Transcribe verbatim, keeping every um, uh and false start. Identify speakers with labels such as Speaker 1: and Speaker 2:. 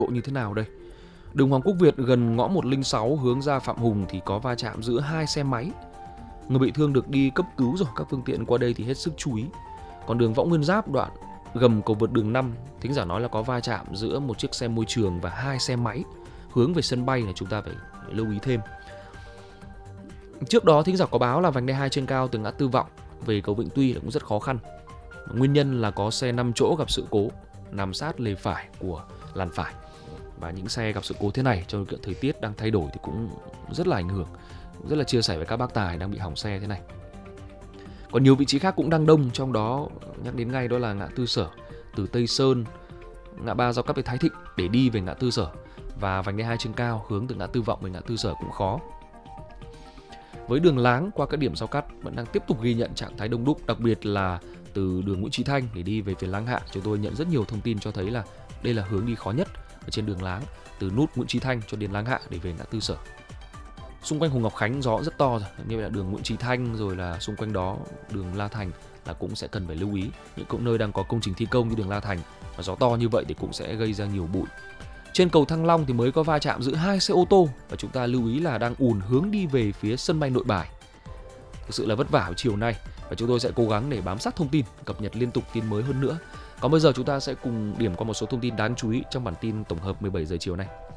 Speaker 1: Độ như thế nào đây? Đường Hoàng Quốc Việt gần ngõ một không sáu hướng ra Phạm Hùng thì có va chạm giữa hai xe máy. Người bị thương được đi cấp cứu rồi, các phương tiện qua đây thì hết sức chú ý. Còn đường Võ Nguyên Giáp đoạn gầm cầu vượt đường năm, thính giả nói là có va chạm giữa một chiếc xe môi trường và hai xe máy hướng về sân bay, là chúng ta phải lưu ý thêm. Trước đó thính giả có báo là vành đai hai trên cao từ ngã tư Vọng về cầu Vĩnh Tuy cũng rất khó khăn. Nguyên nhân là có xe năm chỗ gặp sự cố nằm sát lề phải của làn phải. Và những xe gặp sự cố thế này trong điều kiện thời tiết đang thay đổi thì cũng rất là ảnh hưởng. Rất là chia sẻ với các bác tài đang bị hỏng xe thế này. Còn nhiều vị trí khác cũng đang đông, trong đó nhắc đến ngay đó là ngã tư Sở từ Tây Sơn, ngã ba giao cắt với Thái Thịnh để đi về ngã tư Sở, và vành đai hai trên cao hướng từ ngã tư Vọng về ngã tư Sở cũng khó. Với đường láng qua các điểm giao cắt vẫn đang tiếp tục ghi nhận trạng thái đông đúc, đặc biệt là từ đường Nguyễn Chí Thanh để đi về phía Láng Hạ. Chúng tôi nhận rất nhiều thông tin cho thấy là đây là hướng đi khó nhất ở trên đường láng từ nút Nguyễn Chí Thanh cho đến Láng Hạ để về ngã tư Sở. Xung quanh Hồ Ngọc Khánh gió rất to rồi, như vậy là đường Nguyễn Chí Thanh rồi là xung quanh đó đường La Thành là cũng sẽ cần phải lưu ý. Những cũng nơi đang có công trình thi công như đường La Thành và gió to như vậy thì cũng sẽ gây ra nhiều bụi. Trên cầu Thăng Long thì mới có va chạm giữa hai xe ô tô và chúng ta lưu ý là đang ùn hướng đi về phía sân bay Nội Bài. Thực sự là vất vả ở chiều nay và chúng tôi sẽ cố gắng để bám sát thông tin, cập nhật liên tục tin mới hơn nữa. Còn bây giờ chúng ta sẽ cùng điểm qua một số thông tin đáng chú ý trong bản tin tổng hợp mười bảy giờ chiều nay.